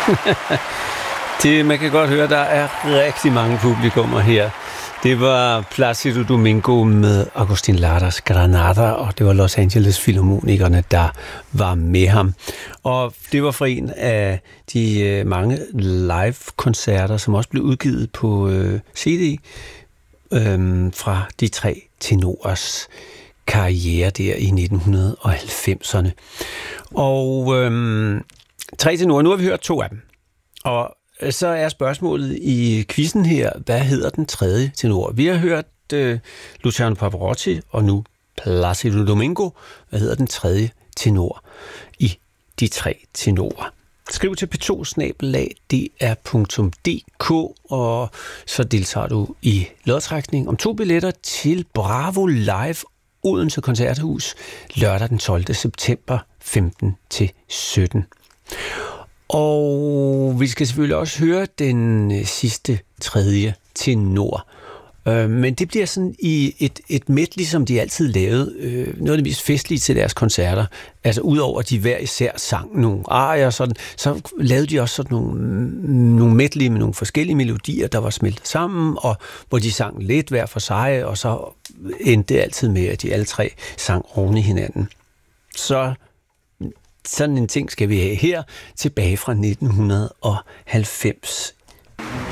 Man kan godt høre, at der er rigtig mange publikummer her. Det var Plácido Domingo med Agustín Laras Granada, og det var Los Angeles Filharmonikerne, der var med ham. Og det var fra en af de mange live-koncerter, som også blev udgivet på CD fra de tre tenorers karriere der i 1990'erne. Og tre tenorer, nu har vi hørt to af dem. Og så er spørgsmålet i quizzen her, hvad hedder den tredje tenor? Vi har hørt Luciano Pavarotti, og nu Plácido Domingo. Hvad hedder den tredje tenor i de tre tenorer? Skriv til p2@dr.dk, og så deltager du i lodtrækning om 2 billetter til Bravo Live Odense Koncerthus lørdag den 12. september 15-17. Og vi skal selvfølgelig også høre den sidste tredje tenor. Men det bliver sådan i et medley, som de altid lavede. Noget af det mest festlige til deres koncerter. Altså udover at de hver især sang nogle arier, sådan, så lavede de også sådan nogle medley med nogle forskellige melodier, der var smeltet sammen, og hvor de sang lidt hver for sig, og så endte det altid med, at de alle tre sang oven i hinanden. Så sådan en ting skal vi have her, tilbage fra 1990.